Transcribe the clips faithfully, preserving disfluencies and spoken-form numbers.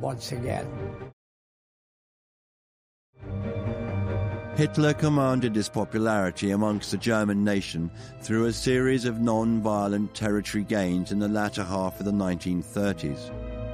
once again. Hitler commanded his popularity amongst the German nation through a series of non-violent territory gains in the latter half of the nineteen thirties.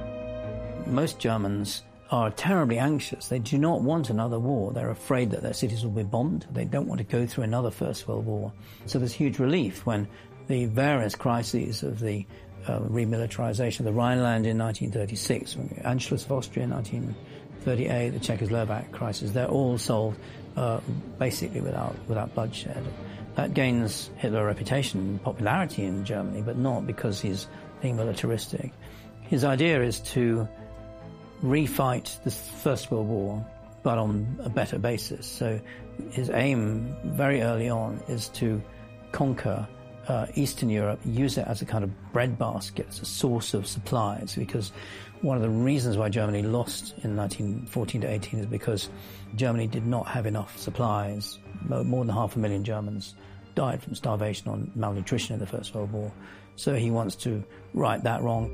Most Germans are terribly anxious. They do not want another war. They're afraid that their cities will be bombed. They don't want to go through another First World War. So there's huge relief when the various crises of the uh, remilitarization of the Rhineland in nineteen thirty-six, Anschluss of Austria in nineteen thirty-eight, the Czechoslovak crisis, they're all solved uh, basically without without bloodshed. That gains Hitler a reputation and popularity in Germany, but not because he's being militaristic. His idea is to refight the First World War, but on a better basis. So his aim very early on is to conquer uh, Eastern Europe, use it as a kind of breadbasket, as a source of supplies, because one of the reasons why Germany lost in nineteen fourteen to eighteen is because Germany did not have enough supplies. More than half a million Germans died from starvation or malnutrition in the First World War. So he wants to right that wrong.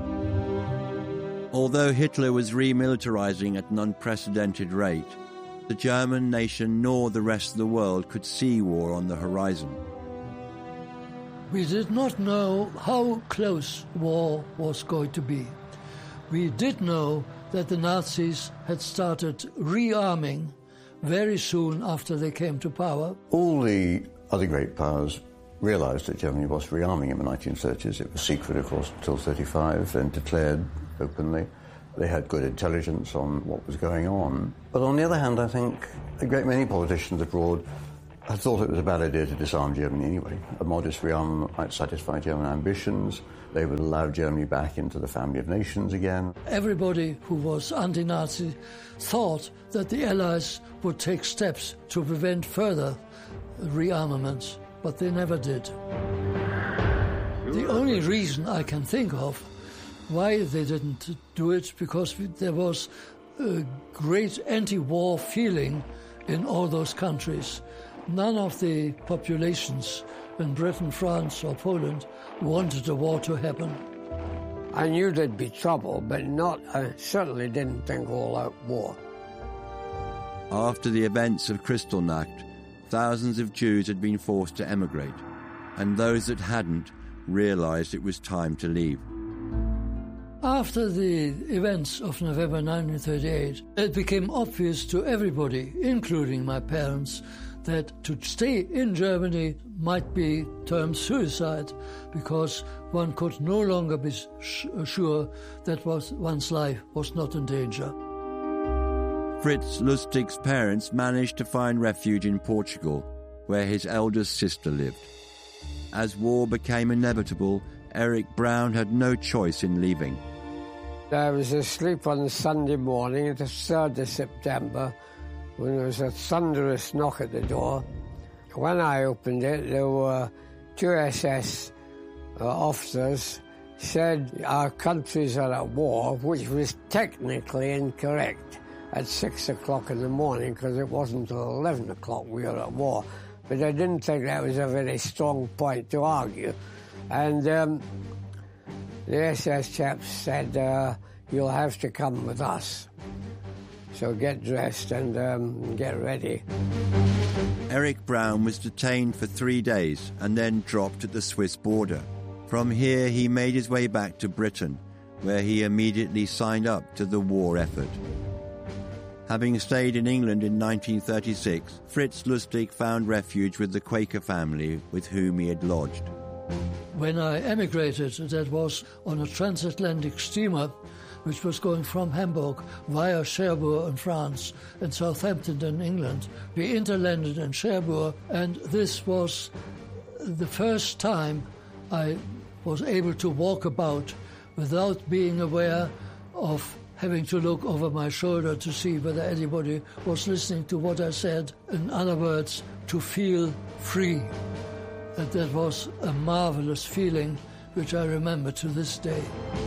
Although Hitler was remilitarizing at an unprecedented rate, the German nation nor the rest of the world could see war on the horizon. We did not know how close war was going to be. We did know that the Nazis had started rearming very soon after they came to power. All the other great powers realized that Germany was rearming in the nineteen thirties. It was secret, of course, until thirty-five, then declared openly. They had good intelligence on what was going on. But on the other hand, I think a great many politicians abroad had thought it was a bad idea to disarm Germany anyway. A modest rearmament might satisfy German ambitions. They would allow Germany back into the family of nations again. Everybody who was anti-Nazi thought that the Allies would take steps to prevent further rearmaments, but they never did. The only reason I can think of why they didn't do it, because there was a great anti-war feeling in all those countries. None of the populations in Britain, France or Poland wanted a war to happen. I knew there'd be trouble, but not, I certainly didn't think all-out war. After the events of Kristallnacht, thousands of Jews had been forced to emigrate, and those that hadn't realized it was time to leave. After the events of November nineteen thirty-eight, it became obvious to everybody, including my parents, that to stay in Germany might be termed suicide, because one could no longer be sure that was, one's life was not in danger. Fritz Lustig's parents managed to find refuge in Portugal, where his eldest sister lived. As war became inevitable, Eric Brown had no choice in leaving. I was asleep on Sunday morning, the third of September, when there was a thunderous knock at the door. When I opened it, there were two S S uh, officers said our countries are at war, which was technically incorrect at six o'clock in the morning, because it wasn't until eleven o'clock we were at war. But I didn't think that was a very strong point to argue. And um, the S S chaps said, uh, you'll have to come with us. So get dressed and um, get ready. Eric Brown was detained for three days and then dropped at the Swiss border. From here, he made his way back to Britain, where he immediately signed up to the war effort. Having stayed in England in nineteen thirty-six, Fritz Lustig found refuge with the Quaker family with whom he had lodged. When I emigrated, that was on a transatlantic steamer which was going from Hamburg via Cherbourg in France and Southampton in England. We interlanded in Cherbourg, and this was the first time I was able to walk about without being aware of having to look over my shoulder to see whether anybody was listening to what I said. In other words, to feel free. And that was a marvelous feeling, which I remember to this day.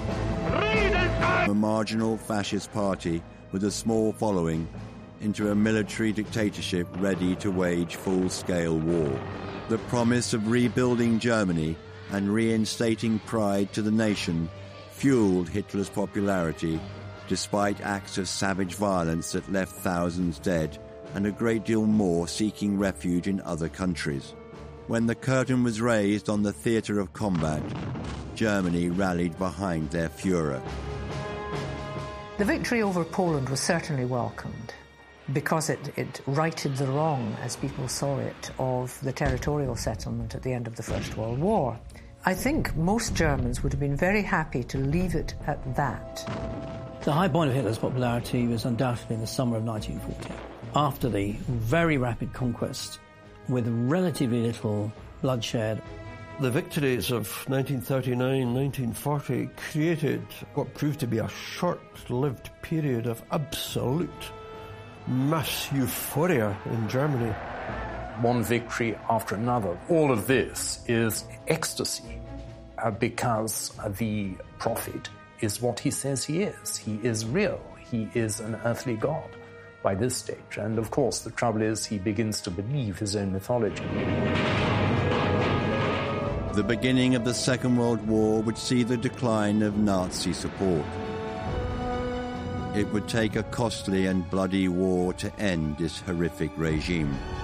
A marginal fascist party with a small following into a military dictatorship ready to wage full-scale war. The promise of rebuilding Germany and reinstating pride to the nation fueled Hitler's popularity despite acts of savage violence that left thousands dead and a great deal more seeking refuge in other countries. When the curtain was raised on the theatre of combat, Germany rallied behind their Führer. The victory over Poland was certainly welcomed because it, it righted the wrong, as people saw it, of the territorial settlement at the end of the First World War. I think most Germans would have been very happy to leave it at that. The high point of Hitler's popularity was undoubtedly in the summer of nineteen forty, after the very rapid conquest with relatively little bloodshed. The victories of nineteen thirty-nine, nineteen forty created what proved to be a short-lived period of absolute mass euphoria in Germany. One victory after another. All of this is ecstasy uh, because the prophet is what he says he is. He is real. He is an earthly god by this stage. And of course, the trouble is he begins to believe his own mythology. The beginning of the Second World War would see the decline of Nazi support. It would take a costly and bloody war to end this horrific regime.